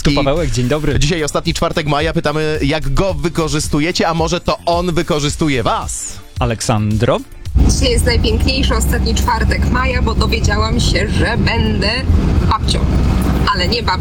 Tu Pawełek, dzień dobry. Dzisiaj ostatni czwartek maja, pytamy, jak go wykorzystujecie, a może to on wykorzystuje was? Aleksandro. Dzisiaj jest najpiękniejszy ostatni czwartek maja, bo dowiedziałam się, że będę babcią. Ale nie babcią